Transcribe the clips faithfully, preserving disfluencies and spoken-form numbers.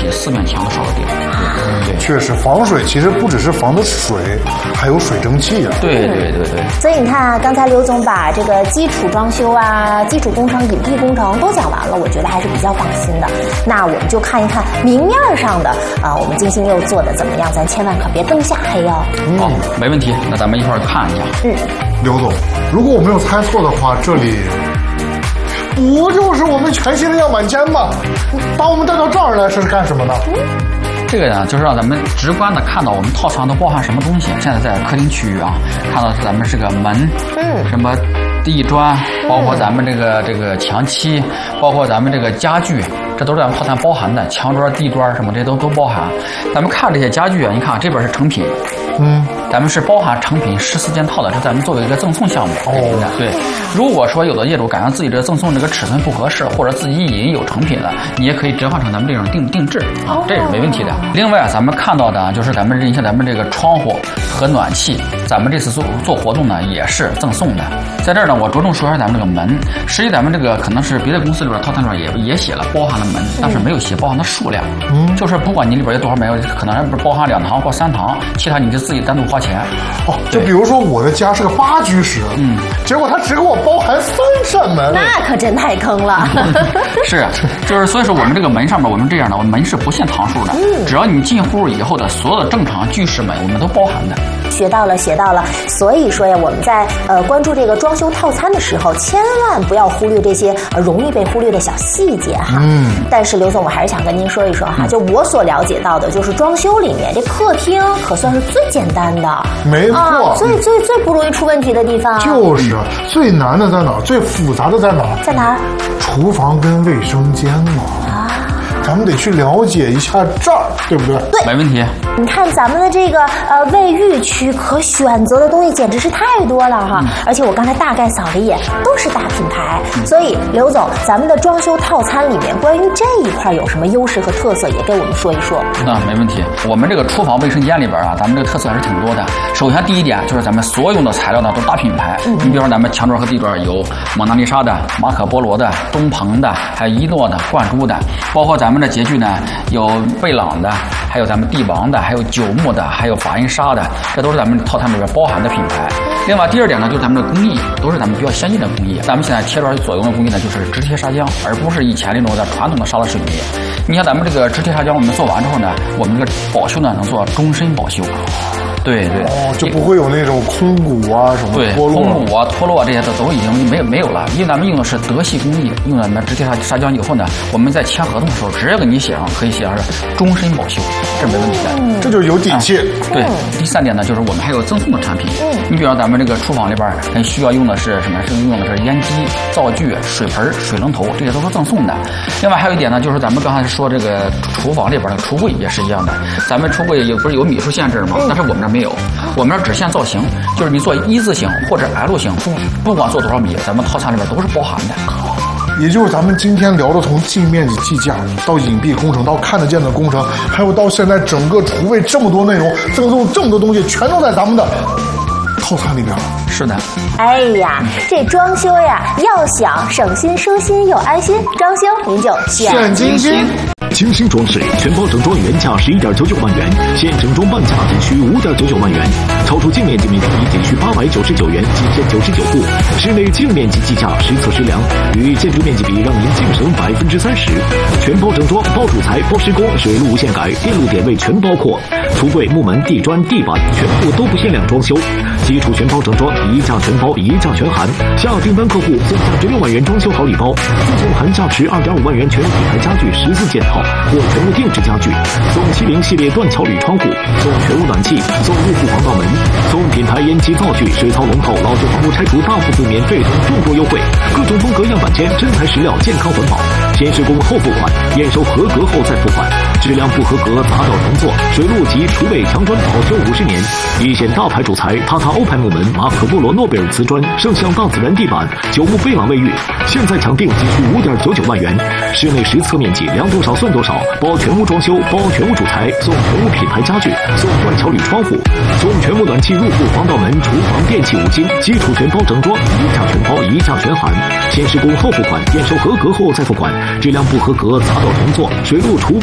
体四面墙都烧了地了。对， 确实，防水其实不只是防的水，还有水蒸气啊。 对对对对。 所以你看啊，刚才刘总把这个基础装修啊、基础工程、隐蔽工程都讲完了，我觉得还是比较放心的。那我们就看一看明面上的啊，我们金星又做的怎么样？咱千万可别灯下黑哦。 嗯、好，没问题。那咱们一块儿看一下。 嗯， 刘总，如果我没有猜错的话，这里不就是我们全新的样板间吗？把我们带到这儿来是干什么呢？ 嗯， 这个呢，就是让咱们直观的看到我们套餐都包含什么东西。现在在客厅区域啊，看到咱们这个门，嗯，什么地砖，包括咱们这个这个墙漆，包括咱们这个家具，这都是咱们套餐包含的。墙砖、地砖什么这些都都包含。咱们看这些家具啊，你看这边是成品，嗯，咱们是包含成品十四件套的，这咱们作为一个赠送项目。哦，对。如果说有的业主感觉自己这个赠送这个尺寸不合适，或者自己已经有成品了，你也可以折换成咱们这种定定制啊，这是没问题的。另外，咱们看到的就是咱们你像咱们这个窗户和暖气，咱们这次做做活动呢也是赠送的。在这儿呢，我着重说一下咱们这个门。实际咱们这个可能是别的公司里边套餐里边也也写了包含了门，但是没有写包含的数量。嗯，就是不管你里边有多少门，可能不是包含两堂或三堂，其他你就自己单独花钱。 哦，就比如说我的家是个八居室，嗯，结果他只给我包含三扇门， 那可真太坑了。 是，就是所以说我们这个门上面我们这样的，我们门是不限堂数的，嗯，只要你进户以后的所有的正常居室门，我们都包含的。 学到了，学到了。所以说呀，我们在呃关注这个装修套餐的时候，千万不要忽略这些呃容易被忽略的小细节哈。嗯。但是刘总，我还是想跟您说一说哈，就我所了解到的，就是装修里面这客厅可算是最简单的， 没错， 啊、最最最不容易出问题的地方。 就是最难的在哪儿？最复杂的在哪儿？ 在哪儿？ 厨房跟卫生间嘛。啊。咱们得去了解一下这儿，对不对？ 对， 没问题。 你看咱们的这个呃卫浴区，可选择的东西简直是太多了哈！嗯、而且我刚才大概扫了一眼，都是大品牌。嗯、所以刘总，咱们的装修套餐里面关于这一块有什么优势和特色，也给我们说一说。 那、嗯、没问题。我们这个厨房卫生间里边啊，咱们这个特色还是挺多的。首先第一点就是咱们所用的材料呢都是大品牌。嗯、你比如说咱们墙砖和地砖有蒙娜丽莎的、马可波罗的、东鹏的，还有一诺的、冠珠的，包括咱们的洁具呢有贝朗的，还有咱们帝王的，还有九牧的，还有法印沙的，这都是咱们套餐里边包含的品牌。另外第二点呢，就是咱们的工艺都是咱们比较先进的工艺。咱们现在贴砖所用的工艺呢，就是直贴砂浆，而不是以前那种的传统的砂拉水泥。你像咱们这个直贴砂浆，我们做完之后呢，我们这个保修呢能做终身保修。对对， 哦，就不会有那种空鼓啊什么脱落，空鼓啊脱落啊这些都都已经没有没有了，因为咱们用的是德系工艺，用了咱们直贴砂砂浆以后呢，我们在签合同的时候直接给你写上，可以写上是终身保修，这没问题的， 嗯、这就是有底气。 啊、对，第三点呢，就是我们还有赠送的产品，嗯，你比如咱们这个厨房里边很需要用的是什么？是用的是烟机、灶具、水盆、水龙头，这些都是赠送的。另外还有一点呢，就是咱们刚才说这个厨房里边的橱柜也是一样的，咱们橱柜有不是有米数限制吗？但是我们这没有，我们这只限造型，就是你做一字形或者 L 型，不不管做多少米，咱们套餐里边都是包含的。 也就是咱们今天聊的，从净面积计价到隐蔽工程，到看得见的工程，还有到现在整个厨卫这么多内容，赠送这么多东西，全都在咱们的套餐里边。 是的。 哎呀，这装修呀，要想省心、舒心又安心，装修您就选金星。 金星装饰全包整装原价十一点九九万元，现整装半价仅需五点九九万元，超出净面积面积仅需八百九十九元，仅限九十九户。室内净面积计价实测实量，与建筑面积比让您净省百分之三十。全包整装，包主材、包施工，水路无限改，电路点位全包括。橱柜、木门、地砖、地板全部都不限量装修，基础全包整装，一价全包，一价全含。下订单客户送价值六万元装修好礼包，附送含价值二点五万元全屋品牌家具十四件套或全屋定制家具，送西菱系列断桥铝窗户，送全屋暖气，送入户防盗门，送品牌烟机、灶具、水槽龙头、老旧房屋拆除大部分免费等众多优惠。各种风格样板间，真材实料，健康环保，先施工后付款，验收合格后再付款，质量不合格砸掉重做。水路及厨卫墙砖保修五十年，一线大牌主材塔塔欧派木门、马可波罗诺贝尔瓷砖、圣象大自然地板、九牧贝朗卫浴，现在抢订仅需五点九九万元。室内实测面积量多少算多少，包全屋装修，包全屋主材，送全屋品牌家具，送断桥铝窗户，送全屋暖气入户防盗门、厨房电器五金，基础全包整装，一价全包，一价全含，先施工后付款，验收合格后再付款，质量不合格砸掉重做。水路厨卫墙砖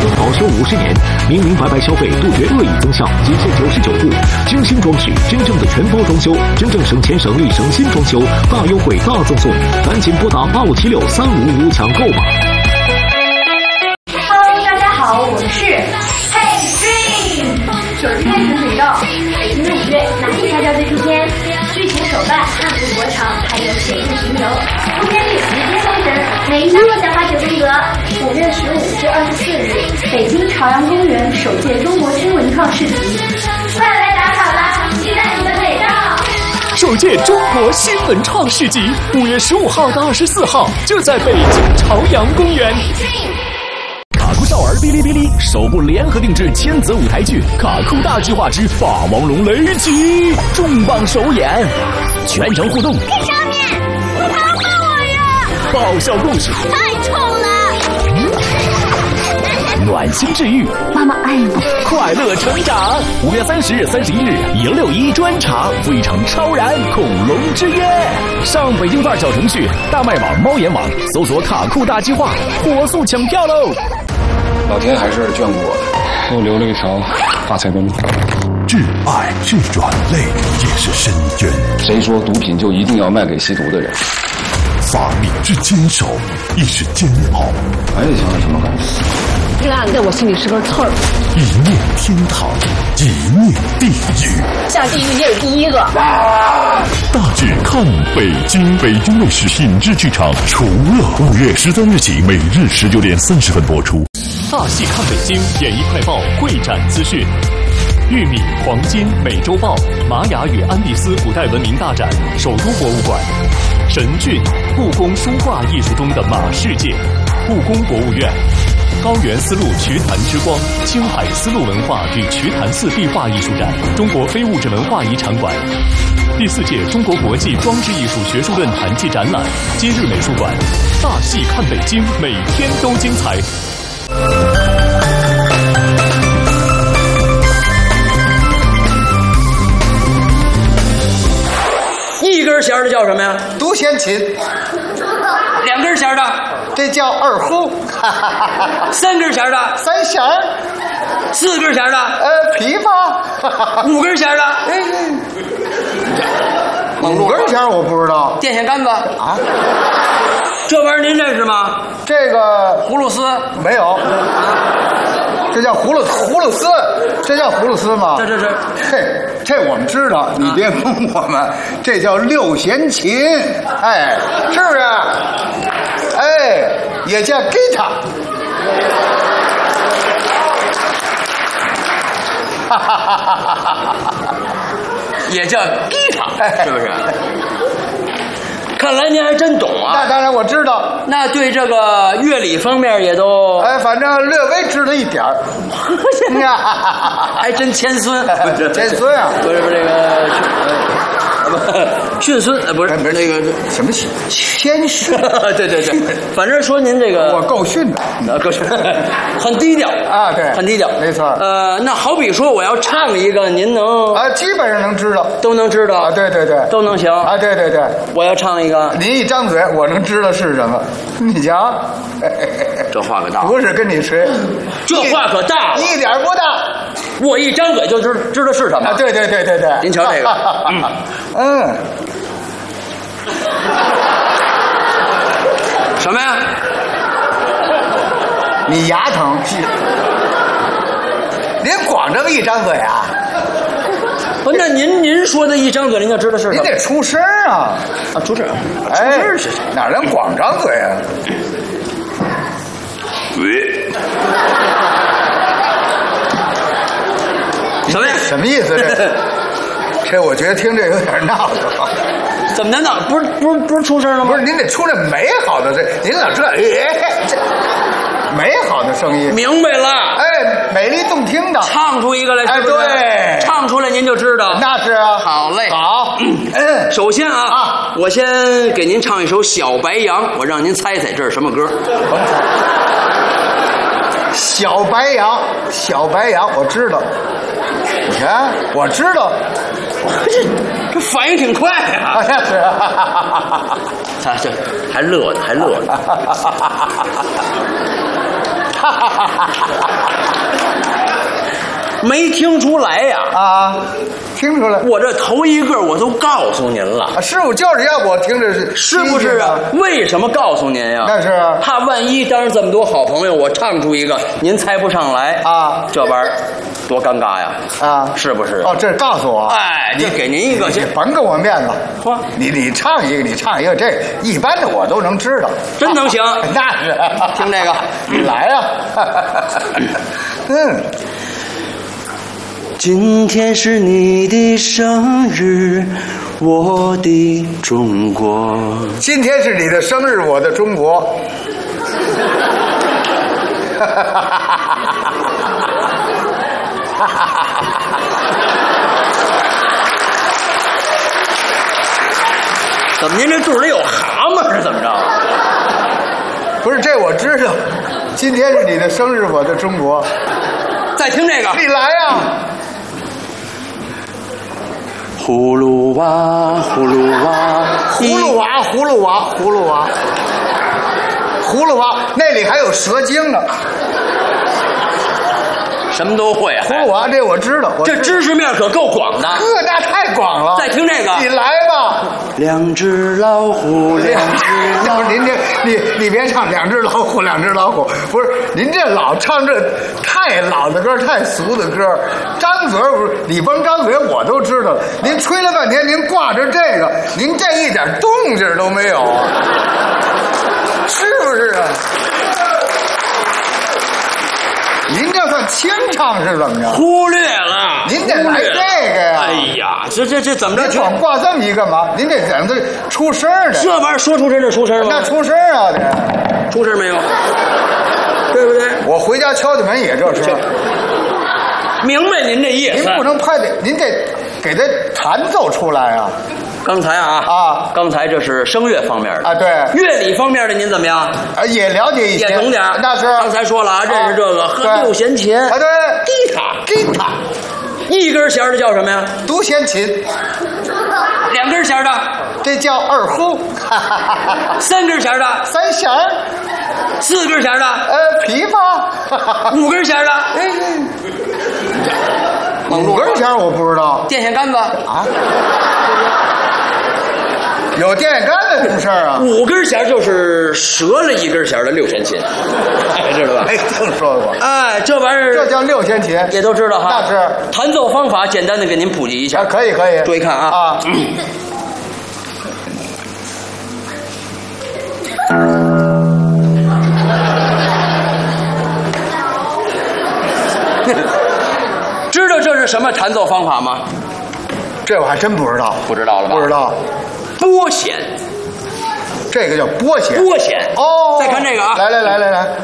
保修五十年，明明白白消费，杜绝恶意增项，仅限九十九户。精心装饰，真正的全包装修，真正省钱省力省心装修，大优惠大赠送，赶紧拨打八五七六三五五抢购吧。 Hello， 大家好，我们是 Hey Dream。手机开始水到，北京的五月哪一条叫最出片？剧情手办、汉服国潮，还有水陆巡游，空间里直接封神，每一张都想法九宫格。五月十五至二十四日，北京朝阳公园首届中国新文创市集，快来打卡吧！期待你的美照。 首届中国新文创市集，五月十五号到二十四号，就在北京朝阳公园。卡酷少儿哔哩哔哩首部联合定制千泽舞台剧《卡酷大计划之霸王龙雷击》重磅首演，全程互动。 看上面，他骂我呀！ 爆笑故事， 太丑了。 暖心治愈， 妈妈爱你， 快乐成长。五月三十日、三十一日，赢六一专场赴一场超燃恐龙之约。上北京范儿小程序、大麦网、猫眼网搜索“卡酷大计划”，火速抢票喽！ 老天还是眷顾我的，给我留了一条发财根。 挚爱是软肋，也是深渊。 谁说毒品就一定要卖给吸毒的人？ 法理之坚守，亦是煎熬。 还得想想什么感觉？ 这个案子在我心里是根刺儿。 一念天堂，一念地狱。 下地狱你也是第一个。 大致看北京，北京卫视品质剧场，除了五月十三日起，每日十九点三十分播出。 大戏看北京，演艺快报会展资讯。玉米、黄金、美洲豹、玛雅与安第斯古代文明大展，首都博物馆。神骏，故宫书画艺术中的马世界。故宫博物院。高原丝路瞿昙之光，青海丝路文化与瞿昙寺壁画艺术展，中国非物质文化遗产馆。第四届中国国际装置艺术学术论坛暨展览，今日美术馆。大戏看北京，每天都精彩。 一根弦的叫什么呀？ 独弦琴。 两根弦的， 这叫二胡。 三根弦的， 三弦。 四根弦的， 呃，琵琶。 五根弦的， 哎，五根弦我不知道。 电线杆子啊， 这玩意儿您认识吗？ 这个葫芦丝没有。这叫葫芦葫芦丝，这叫葫芦丝吗？ 这这这， 嘿，这我们知道，你别问我们，这叫六弦琴，哎，是不是？哎，也叫 guitar， 哈哈哈哈哈哈，也叫 guitar， 是不是？看来您还真懂啊！ 那当然我知道。 那对这个乐理方面也都…… 哎，反正略微知道一点儿。 还真谦孙， 谦孙啊！ 不是不是这个，不训孙，呃，不是不是那个什么谦逊？ 对对对，反正说您这个我够逊的， 够逊，很低调啊，对， 很低调， 没错。 呃，那好比说我要唱一个，您能啊，基本上能知道， 都能知道啊，对对对， 都能行啊，对对对， 我要唱一个， 您一张嘴，我能知道是什么。你瞧， 这话可大， 不是跟你吹， 这话可大了， 一点不大。 我一张嘴就知知道是什么。 啊，对对对对对， 您瞧这个，嗯嗯， 什么呀？ 你牙疼？您光这么一张嘴啊？ 不，那您您说的一张嘴，您就知道是什么？ 您得出声啊！ 啊，出声， 哎， 出声是谁？ 哪能光张嘴啊？ 喂。什么呀？ 什么意思？这这，我觉得听这有点闹腾。 怎么的闹？不是不是不是出声了吗？ 不是，您得出来美好的这，您老这哎，这美好的声音。 明白了。 哎，美丽动听的， 唱出一个来， 哎，对， 唱出来您就知道。 那是啊。 好嘞， 好。 嗯，首先啊啊， 我先给您唱一首《小白杨》，我让您猜猜这是什么歌。 小白杨，小白杨，我知道。你看，我知道。 这这反应挺快啊！ 是啊。 他这还乐呢，还乐呢。 没听出来呀？ 啊，听出来。 我这头一个我都告诉您了。 啊、师傅就是要我听着是， 是不是啊？为什么告诉您呀？ 那是怕万一当着这么多好朋友，我唱出一个您猜不上来啊， 这玩意儿多尴尬呀！ 啊， 是不是？ 哦，这告诉我。 哎，你给您一个， 你甭给我面子。 嚯， 你你唱一个，你唱一个，这一般的我都能知道。 真能行？ 那是。 听这个， 你来呀。嗯。 今天是你的生日，我的中国。 今天是你的生日，我的中国。 怎么您这肚里有蛤蟆是怎么着？ 不是，这我知道。今天是你的生日，我的中国。 再听这个， 你来呀。 葫芦娃，葫芦娃， 葫芦娃，葫芦娃，葫芦娃，葫芦娃，那里还有蛇精呢。 什么都会啊！ 葫芦娃，这我知道， 这知识面可够广的。 呵，那太广了。 再听这个， 你来吧。 两只老虎，两只老虎。您这，你你别唱两只老虎，两只老虎，不是您这老唱这太老的歌，太俗的歌，张嘴不是你甭张嘴，我都知道了。您吹了半天，您挂着这个，您这一点动静都没有啊，是不是啊？您这算清唱是怎么着？ 忽略了， 您得来这个呀！ 哎呀，这这这怎么着？ 你光挂这么一干嘛？您得讲这出声的。 这玩意儿说出声就出声吗？ 那出声啊，得出声没有？对不对？ 我回家敲敲门也这声。 明白您这意思。 您不能拍得，您得给他弹奏出来啊。 刚才啊啊， 刚才这是声乐方面的啊，对， 乐理方面的您怎么样？ 啊，也了解一些， 也懂点。 那是刚才说了啊，认识这个和六弦琴啊，对， 吉他， 吉他， 一根弦的叫什么呀？ 独弦琴。 两根弦的， 这叫二胡。 三根弦的， 三弦。 四根弦的， 呃，琵琶。 五根弦的，哎， 五根弦我不知道。 电线杆子啊。有电线杆子这种事儿啊？ 五根弦就是折了一根弦的六弦琴，哎，知道吧？ 没听说过。 哎，这玩意儿这叫六弦琴， 也都知道哈。 那是弹奏方法，简单的给您普及一下。 啊、可以可以。 注意看啊啊。 知道这是什么弹奏方法吗？ 这我还真不知道。 不知道了吧？ 不知道。 拨弦， 这个叫拨弦。 拨弦哦。 再看这个啊， 来来来来来，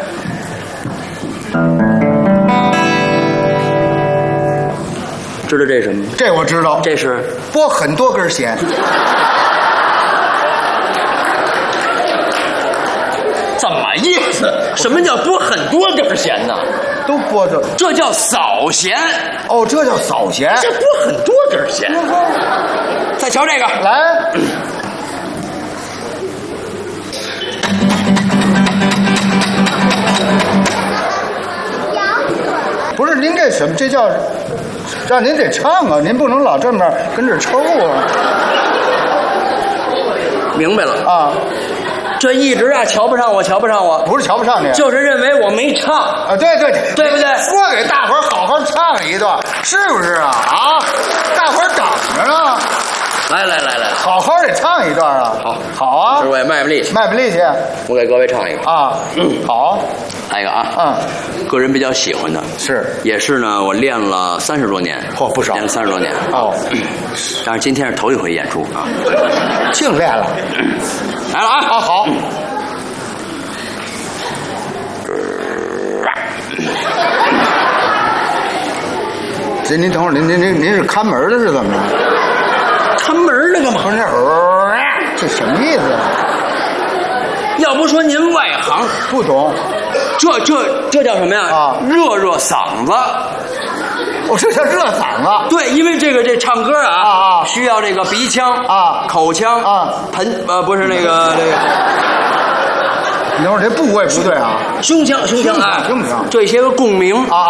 知道这是什么？ 这我知道， 这是拨很多根弦。 怎么意思？什么叫拨很多根弦呢？ 都拨着， 这叫扫弦。 哦，这叫扫弦。 这拨很多根弦。再瞧这个， 来。不是您这什么？这叫让您得唱啊！您不能老这么跟这抽啊！ 明白了啊！ 这一直啊瞧不上我，瞧不上我， 不是瞧不上你， 就是认为我没唱啊！对对对， 对不对？ 说给大伙儿好好唱一段，是不是啊？啊，大伙儿等着呢。 来来来来， 好好得唱一段啊！ 好， 好啊！ 这我也卖卖力气， 卖卖力气。 我给各位唱一个啊，嗯，好， 来一个啊， 嗯， 个人比较喜欢的， 是， 也是呢，我练了三十多年， 嚯，不少， 练了三十多年哦， 但是今天是头一回演出啊， 净练了， 来了啊， 啊好。这您等会儿，您您您您是看门的是怎么着？ 看门的干嘛？ 不是，这什么意思啊？ 要不说您外行， 不懂， 这这这叫什么呀？ 啊， 热热嗓子。 哦，这叫热嗓子。 对，因为这个这唱歌啊， 啊啊需要这个鼻腔啊、 口腔啊、 盆呃不是那个这个等会儿这部位不对啊， 胸腔，胸腔啊， 胸腔， 这些个共鸣啊